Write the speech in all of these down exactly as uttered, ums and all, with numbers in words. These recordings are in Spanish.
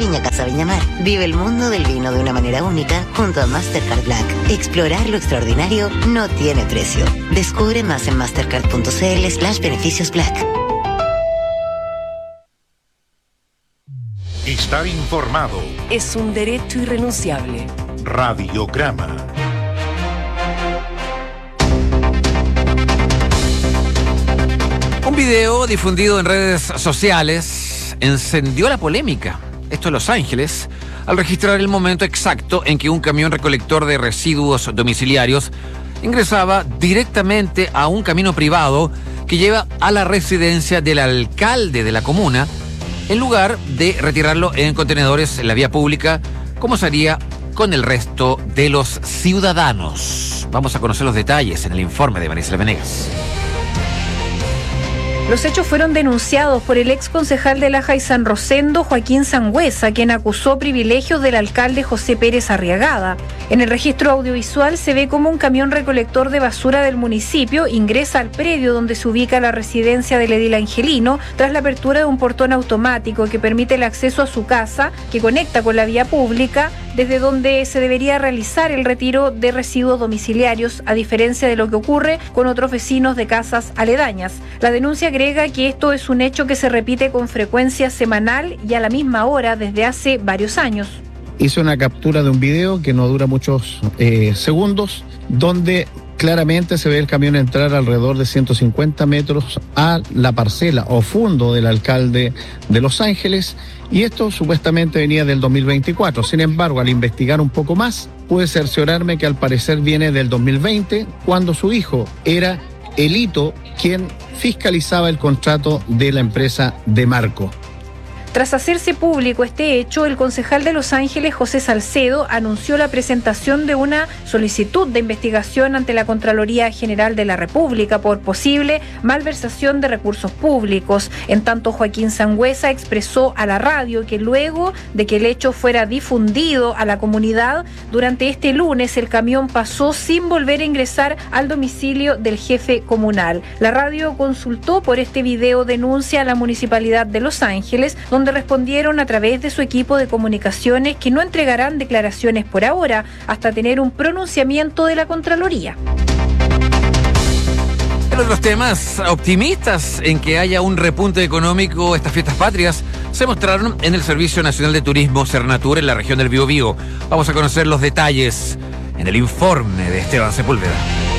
Viña Casa Viña Mar. Vive el mundo del vino de una manera única junto a Mastercard Black. Explorar lo extraordinario no tiene precio. Descubre más en mastercard.cl slash beneficios Black. Estar informado es un derecho irrenunciable. Radiograma. Un video difundido en redes sociales encendió la polémica. Esto en Los Ángeles, al registrar el momento exacto en que un camión recolector de residuos domiciliarios ingresaba directamente a un camino privado que lleva a la residencia del alcalde de la comuna, en lugar de retirarlo en contenedores en la vía pública, como se haría con el resto de los ciudadanos. Vamos a conocer los detalles en el informe de Marisela Venegas. Los hechos fueron denunciados por el ex concejal de Laja y San Rosendo, Joaquín Sangüesa, quien acusó privilegios del alcalde José Pérez Arriagada. En el registro audiovisual se ve cómo un camión recolector de basura del municipio ingresa al predio donde se ubica la residencia del edil Angelino, tras la apertura de un portón automático que permite el acceso a su casa, que conecta con la vía pública, desde donde se debería realizar el retiro de residuos domiciliarios, a diferencia de lo que ocurre con otros vecinos de casas aledañas. La denuncia agrega que esto es un hecho que se repite con frecuencia semanal y a la misma hora desde hace varios años. Hice una captura de un video que no dura muchos eh, segundos, donde claramente se ve el camión entrar alrededor de ciento cincuenta metros a la parcela o fondo del alcalde de Los Ángeles, y esto supuestamente venía del dos mil veinticuatro. Sin embargo, al investigar un poco más, pude cerciorarme que al parecer viene del dos mil veinte, cuando su hijo era Elito quien fiscalizaba el contrato de la empresa de Marco. Tras hacerse público este hecho, el concejal de Los Ángeles, José Salcedo, anunció la presentación de una solicitud de investigación ante la Contraloría General de la República por posible malversación de recursos públicos. En tanto, Joaquín Sangüesa expresó a la radio que luego de que el hecho fuera difundido a la comunidad, durante este lunes el camión pasó sin volver a ingresar al domicilio del jefe comunal. La radio consultó por este video denuncia a la Municipalidad de Los Ángeles, donde respondieron a través de su equipo de comunicaciones que no entregarán declaraciones por ahora hasta tener un pronunciamiento de la Contraloría. En otros temas, optimistas en que haya un repunte económico estas fiestas patrias se mostraron en el Servicio Nacional de Turismo Sernatur en la región del Biobío. Vamos a conocer los detalles en el informe de Esteban Sepúlveda.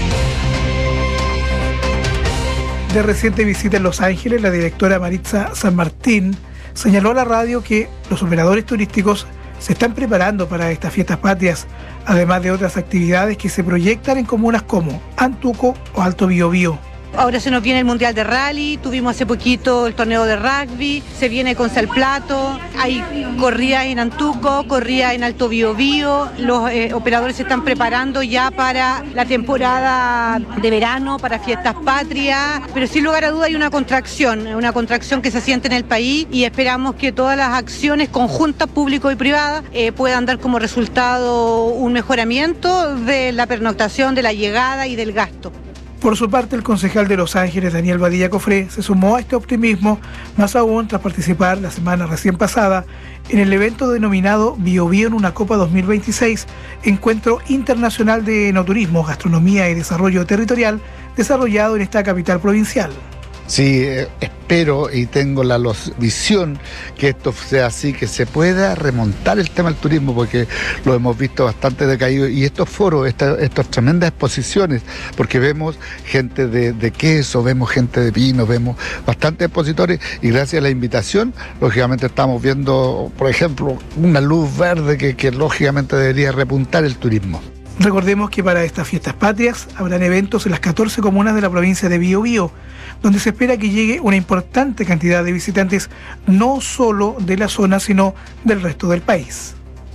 De reciente visita en Los Ángeles, la directora Maritza San Martín señaló a la radio que los operadores turísticos se están preparando para estas fiestas patrias, además de otras actividades que se proyectan en comunas como Antuco o Alto Biobío. Ahora se nos viene el Mundial de Rally, tuvimos hace poquito el torneo de rugby, se viene con Salplato, hay corridas en Antuco, corridas en Alto Biobío, los eh, operadores se están preparando ya para la temporada de verano, para fiestas patrias, pero sin lugar a duda hay una contracción, una contracción que se siente en el país y esperamos que todas las acciones conjuntas, público y privadas, eh, puedan dar como resultado un mejoramiento de la pernoctación, de la llegada y del gasto. Por su parte, el concejal de Los Ángeles, Daniel Badilla Cofré, se sumó a este optimismo, más aún tras participar la semana recién pasada en el evento denominado Biobío en una Copa dos mil veintiséis, encuentro internacional de enoturismo, gastronomía y desarrollo territorial, desarrollado en esta capital provincial. Sí, eh, espero y tengo la los, visión que esto sea así, que se pueda remontar el tema del turismo, porque lo hemos visto bastante decaído, y estos foros, esta, estas tremendas exposiciones, porque vemos gente de, de queso, vemos gente de vino, vemos bastantes expositores, y gracias a la invitación, lógicamente estamos viendo, por ejemplo, una luz verde que, que lógicamente debería repuntar el turismo. Recordemos que para estas fiestas patrias habrán eventos en las catorce comunas de la provincia de Biobío, donde se espera que llegue una importante cantidad de visitantes, no solo de la zona, sino del resto del país.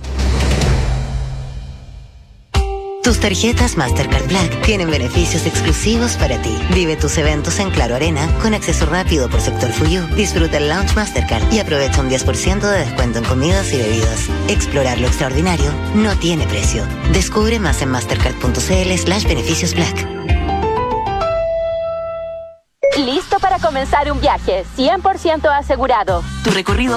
Tus tarjetas Mastercard Black tienen beneficios exclusivos para ti. Vive tus eventos en Claro Arena con acceso rápido por sector Fuyu. Disfruta el Lounge Mastercard y aprovecha un diez por ciento de descuento en comidas y bebidas. Explorar lo extraordinario no tiene precio. Descubre más en mastercard.cl slash beneficios Black. Listo para comenzar un viaje cien por ciento asegurado. Tu recorrido